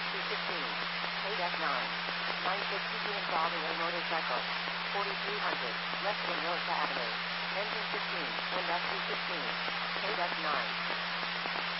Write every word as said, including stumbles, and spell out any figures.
S two fifteen. eight F nine. nine fifty p m involving a motorcycle. forty-three hundred. Left in North Avenue. Engine fifteen. Wind S two fifteen. eight F nine.